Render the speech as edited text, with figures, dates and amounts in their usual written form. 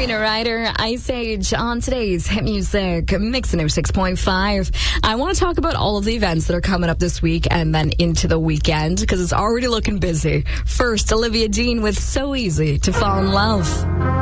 Winona Ryder, Ice Age on today's Hit Music Mix 106.5. I want to talk about all of the events that are coming up this week and then into the weekend because it's already looking busy. First, Olivia Dean with So Easy to Fall in Love.